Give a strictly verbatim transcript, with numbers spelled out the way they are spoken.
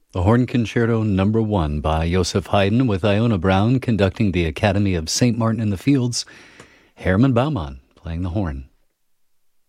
The Horn Concerto Number One by Joseph Haydn, with Iona Brown conducting the Academy of Saint Martin in the Fields, Hermann Baumann playing the horn.